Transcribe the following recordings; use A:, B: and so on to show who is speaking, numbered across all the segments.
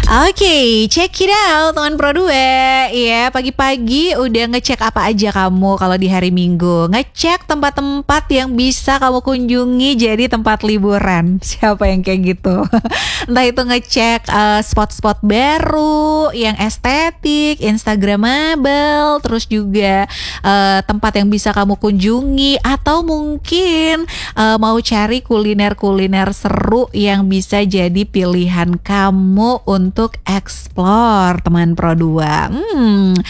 A: Oke, check it out teman Pro 2. Ya, pagi-pagi udah ngecek apa aja kamu kalau di hari Minggu? Ngecek tempat-tempat yang bisa kamu kunjungi jadi tempat liburan. Siapa yang kayak gitu? Entah itu ngecek spot-spot baru yang estetik, instagramable, terus juga tempat yang bisa kamu kunjungi, atau mungkin mau cari kuliner-kuliner seru yang bisa jadi pilihan kamu untuk explore teman Pro 2.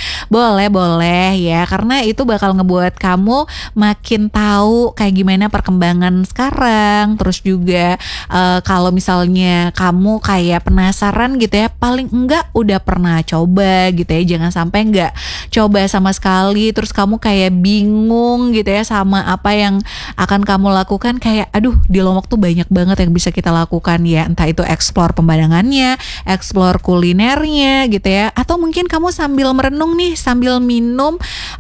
A: Boleh ya, karena itu bakal ngebuat kamu makin tahu kayak gimana perkembangan sekarang. Terus juga kalau misalnya kamu kayak penasaran gitu ya, paling enggak udah pernah coba gitu ya. Jangan sampai enggak coba sama sekali terus kamu kayak bingung gitu ya sama apa yang akan kamu lakukan. Kayak aduh, di Lombok tuh banyak banget yang bisa kita lakukan ya, entah itu explore pemandangannya, explore kulinernya gitu ya, atau mungkin kamu sambil merenung nih, sambil minum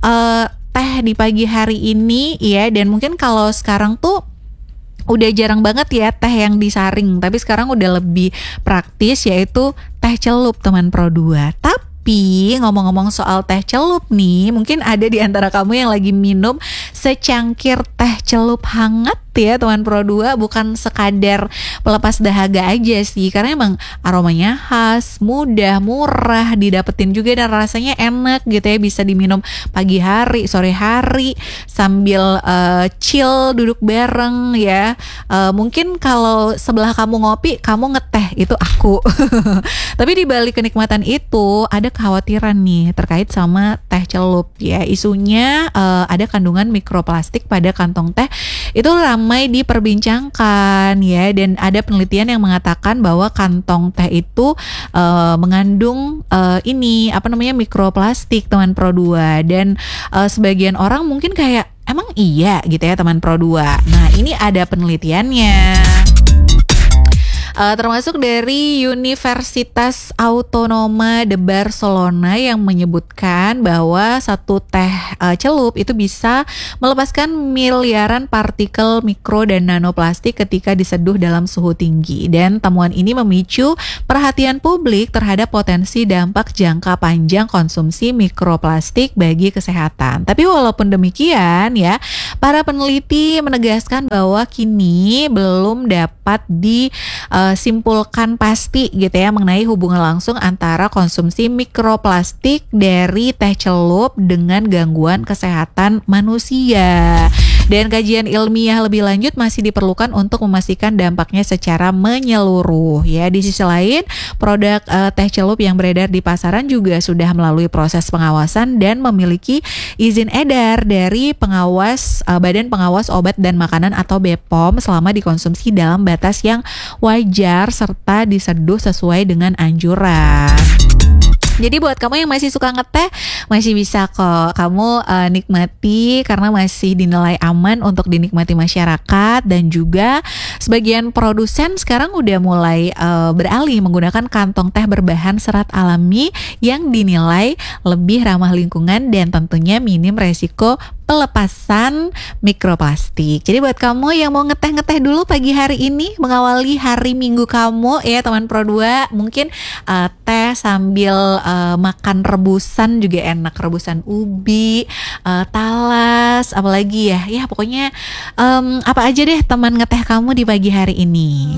A: teh di pagi hari ini ya. Dan mungkin kalau sekarang tuh udah jarang banget ya teh yang disaring, tapi sekarang udah lebih praktis yaitu teh celup teman Pro 2. Tapi ngomong-ngomong soal teh celup nih, mungkin ada di antara kamu yang lagi minum secangkir teh celup hangat ya teman Pro 2, bukan sekadar pelepas dahaga aja sih, karena emang aromanya khas, mudah, murah didapetin juga, dan rasanya enak gitu ya. Bisa diminum pagi hari, sore hari sambil chill duduk bareng ya. Mungkin kalau sebelah kamu ngopi, kamu ngeteh, itu aku. Tapi di balik kenikmatan itu ada kekhawatiran nih terkait sama teh celup ya. Isunya ada kandungan mikroplastik pada kantong teh, itu ramai diperbincangkan ya. Dan ada penelitian yang mengatakan bahwa kantong teh itu mengandung mikroplastik teman Pro 2. Dan sebagian orang mungkin kayak emang iya gitu ya teman Pro 2. Nah, ini ada penelitiannya. Termasuk dari Universitas Autonoma de Barcelona yang menyebutkan bahwa satu teh celup itu bisa melepaskan miliaran partikel mikro dan nanoplastik ketika diseduh dalam suhu tinggi. Dan temuan ini memicu perhatian publik terhadap potensi dampak jangka panjang konsumsi mikroplastik bagi kesehatan. Tapi walaupun demikian ya, para peneliti menegaskan bahwa kini belum dapat simpulkan pasti gitu ya mengenai hubungan langsung antara konsumsi mikroplastik dari teh celup dengan gangguan kesehatan manusia. Dan kajian ilmiah lebih lanjut masih diperlukan untuk memastikan dampaknya secara menyeluruh ya. Di sisi lain, produk teh celup yang beredar di pasaran juga sudah melalui proses pengawasan dan memiliki izin edar dari Badan Pengawas Obat dan Makanan atau BPOM selama dikonsumsi dalam batas yang wajar serta diseduh sesuai dengan anjuran. Jadi buat kamu yang masih suka ngeteh, masih bisa kok kamu nikmati, karena masih dinilai aman untuk dinikmati masyarakat. Dan juga sebagian produsen sekarang udah mulai beralih menggunakan kantong teh berbahan serat alami yang dinilai lebih ramah lingkungan dan tentunya minim resiko pelepasan mikroplastik. Jadi buat kamu yang mau ngeteh-ngeteh dulu pagi hari ini, mengawali hari Minggu kamu ya teman Pro 2, mungkin teh sambil makan rebusan juga enak, rebusan ubi, talas, apalagi ya pokoknya apa aja deh teman ngeteh kamu di pagi hari ini.